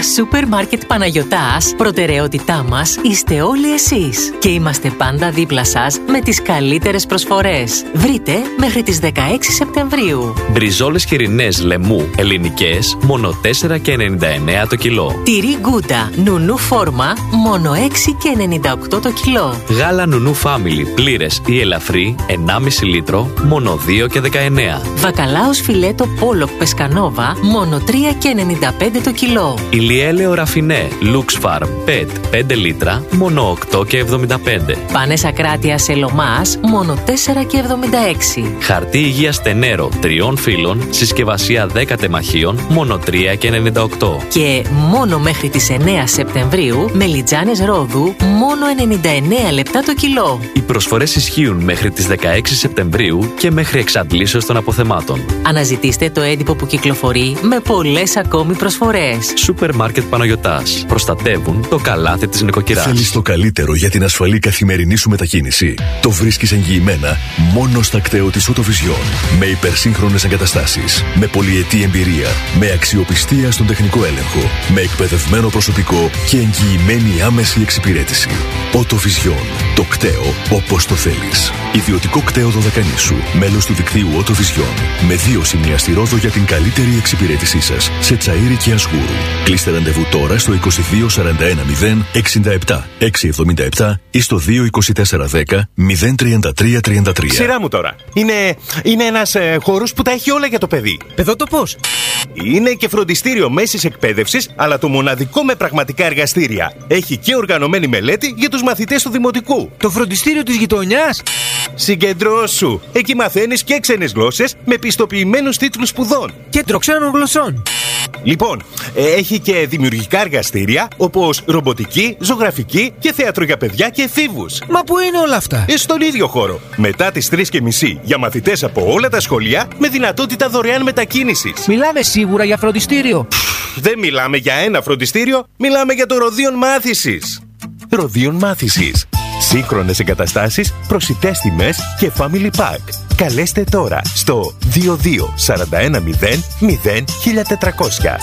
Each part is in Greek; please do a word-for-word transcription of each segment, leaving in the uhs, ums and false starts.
Στα σούπερ μάρκετ Παναγιωτάς, προτεραιότητά μας είστε όλοι εσείς. Και είμαστε πάντα δίπλα σας με τις καλύτερες προσφορές. Βρείτε μέχρι τις δεκαέξι Σεπτεμβρίου. Μπριζόλες χοιρινές λεμού ελληνικές, μόνο τέσσερα και ενενήντα εννέα το κιλό. Τυρί γκούτα νουνού φόρμα, μόνο έξι και ενενήντα οκτώ το κιλό. Γάλα νουνού Family πλήρες ή ελαφρύ, ενάμιση λίτρο, μόνο δύο και δεκαεννέα. Βακαλάος φιλέτο Πόλοκ Πεσκανόβα, μόνο τρία και ενενήντα πέντε το κιλό. Ηλιέλαιο ραφινέ Lux Farm πετ πέντε λίτρα, μόνο οκτώ και εβδομήντα πέντε. Πάνες ακράτεια Σελομάς, μόνο τέσσερα και εβδομήντα έξι. Χαρτί υγείας Τενέρο τριών φύλων, συσκευασία δέκα τεμαχίων, μόνο τρία και ενενήντα οκτώ. Και μόνο μέχρι τις εννέα Σεπτεμβρίου, μελιτζάνες ρόδου, μόνο ενενήντα εννέα λεπτά το κιλό. Οι προσφορές ισχύουν μέχρι τις δεκαέξι Σεπτεμβρίου και μέχρι εξαντλήσεως των αποθεμάτων. Αναζητήστε το έντυπο που κυκλοφορεί με πολλές ακόμη προσφορές. Σούπερ μάρκετ Παναγιωτάς. Προστατεύουν το καλάθι της νοικοκυράς. Θέλεις το καλύτερο για την ασφαλή καθημερινή σου μετακίνηση? Το βρίσκεις εγγυημένα μόνο στα κτέο της Autovision. Με υπερσύγχρονες εγκαταστάσεις, με πολυετή εμπειρία, με αξιοπιστία στον τεχνικό έλεγχο, με εκπαιδευμένο προσωπικό και εγγυημένη άμεση εξυπηρέτηση. Autovision. Το κτέο όπως το θέλεις. Ιδιωτικό κτέο Δωδεκανήσου. Μέλος του δικτύου Autovision. Με δύο σημεία στη Ρόδο για την καλύτερη εξυπηρέτησή σας. Σε Τσαΐρι και Ασγούρου. Κλείστε ραντεβού τώρα στο είκοσι δύο σαράντα ένα μηδέν εξήντα επτά εξακόσια εβδομήντα επτά ή στο δύο είκοσι τέσσερα δέκα μηδέν τριάντα τρία τριάντα τρία. Σειρά μου τώρα. Είναι, είναι ένας ε, χώρος που τα έχει όλα για το παιδί. Παιδότοπος. Είναι και φροντιστήριο μέσης εκπαίδευσης, αλλά το μοναδικό με πραγματικά εργαστήρια. Έχει και οργανωμένη μελέτη για τους μαθητές του δημοτικού. Το φροντιστήριο της γειτονιάς. Συγκεντρώσου. Εκεί μαθαίνεις και ξένες γλώσσες με πιστοποιημένους τίτλους σπουδών. Κέντρο ξένων γλωσσών. Λοιπόν, έχει και δημιουργικά εργαστήρια όπως ρομποτική, ζωγραφική και θέατρο για παιδιά και εφήβους. Μα πού είναι όλα αυτά? Ε, στον ίδιο χώρο. Μετά τις τρεις και μισή για μαθητές από όλα τα σχολεία με δυνατότητα δωρεάν μετακίνησης. Μιλάμε σίγουρα για φροντιστήριο? Δεν μιλάμε για ένα φροντιστήριο, μιλάμε για το Ροδίον Μάθησης. Ροδίον Μάθησης. Σύγχρονες εγκαταστάσεις, προσιτές τιμές και family pack. Καλέστε τώρα στο δύο δύο σαράντα ένα μηδέν μηδέν χίλια τετρακόσια.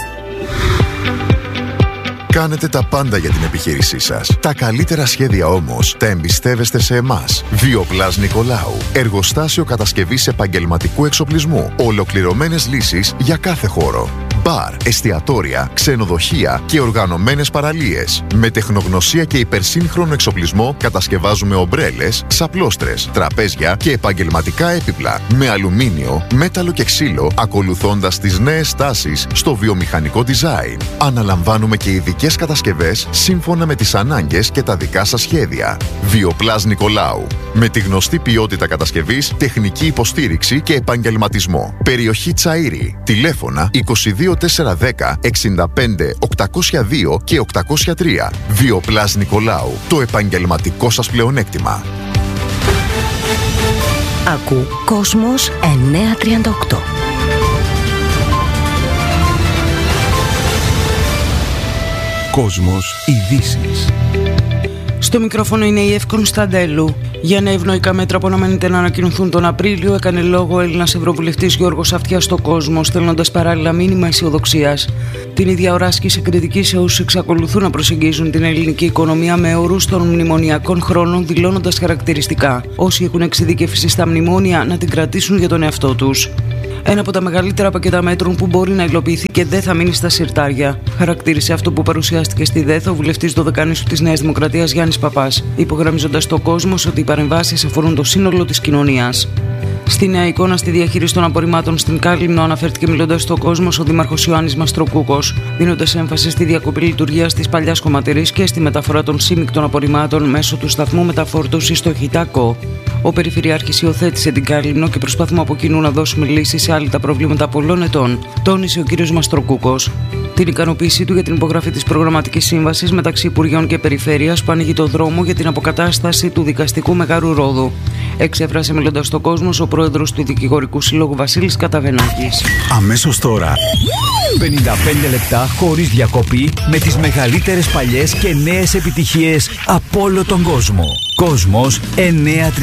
Κάνετε τα πάντα για την επιχείρησή σας. Τα καλύτερα σχέδια όμως τα εμπιστεύεστε σε εμάς. Βιοπλάς Νικολάου. Εργοστάσιο κατασκευής επαγγελματικού εξοπλισμού. Ολοκληρωμένες λύσεις για κάθε χώρο. Μπαρ, εστιατόρια, ξενοδοχεία και οργανωμένες παραλίες. Με τεχνογνωσία και υπερσύγχρονο εξοπλισμό κατασκευάζουμε ομπρέλες, ξαπλώστρες, τραπέζια και επαγγελματικά έπιπλα. Με αλουμίνιο, μέταλλο και ξύλο, ακολουθώντας τις νέες τάσεις στο βιομηχανικό design. Αναλαμβάνουμε και ειδικές κατασκευές σύμφωνα με τις ανάγκες και τα δικά σας σχέδια. Βιοπλάς Νικολάου. Με τη γνωστή ποιότητα κατασκευής, τεχνική υποστήριξη και επαγγελματισμό. Περιοχή Τσαΐρι. Τηλέφωνα είκοσι δύο τετρακόσια δέκα εξήντα πέντε οκτακόσια δύο και οκτακόσια τρία. Βιοπλάς Νικολάου. Το επαγγελματικό σας πλεονέκτημα. Ακού Κόσμος εννιακόσια τριάντα οκτώ. Κόσμος ειδήσεις. Στο μικρόφωνο είναι η Ευ Κωνσταντέλου. Για νέα ευνοϊκά μέτρα που αναμένεται να ανακοινωθούν τον Απρίλιο, έκανε λόγο ο Έλληνας Ευρωβουλευτής Γιώργος Αυτιάς στο Κόσμο, στέλνοντας παράλληλα μήνυμα αισιοδοξίας. Την ίδια ώρα άσκησε κριτική σε όσους εξακολουθούν να προσεγγίζουν την ελληνική οικονομία με όρους των μνημονιακών χρόνων, δηλώνοντας χαρακτηριστικά: όσοι έχουν εξειδικεύσει στα μνημόνια να την κρατήσουν για τον εαυτό τους. Ένα από τα μεγαλύτερα πακέτα μέτρων που μπορεί να υλοποιηθεί και δεν θα μείνει στα συρτάρια. Χαρακτήρισε αυτό που παρουσιάστηκε στη ΔΕΘ ο βουλευτής Δωδεκανήσου της Νέας Δημοκρατίας Γιάννης Παπάς, υπογραμμίζοντας στο κόσμο ότι οι παρεμβάσεις αφορούν το σύνολο της κοινωνίας. Στη νέα εικόνα στη διαχείριση των απορριμμάτων στην Κάλυμνο αναφέρθηκε μιλώντας στο κόσμο ο Δήμαρχος Ιωάννης Μαστροκούκος, δίνοντας έμφαση στη διακοπή λειτουργίας της παλιάς κομματερής και στη μεταφορά των σύμμικτων απορριμμάτων μέσω του σταθμού μεταφόρτωσης στο Χιτάκο. Ο Περιφερειάρχης υιοθέτησε την Κάλυμνο και προσπαθούμε από κοινού να δώσουμε λύσεις σε άλλα τα προβλήματα πολλών ετών, τόνισε ο κ. Μαστροκούκος. Την ικανοποίησή του για την υπογραφή της προγραμματικής σύμβασης μεταξύ Υπουργείων και Περιφέρειας που ανοίγει το δρόμο για την αποκατάσταση του δικαστικού Μεγάρου Ρόδου. Εξέφρασε μιλώντας στον κόσμο ο πρόεδρος του Δικηγορικού Συλλόγου Βασίλης Καταβενάκης. Αμέσως τώρα, πενήντα πέντε λεπτά χωρίς διακοπή με τις μεγαλύτερες παλιές και νέες επιτυχίες από όλο τον κόσμο. Κόσμος εννιακόσια